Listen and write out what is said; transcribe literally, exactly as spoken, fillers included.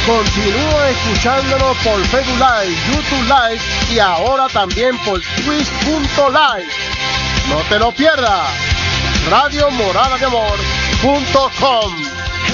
Continúa escuchándonos por Facebook Live, YouTube Live y ahora también por Twitch punto live. No te lo pierdas. Radio Morada de Amor punto com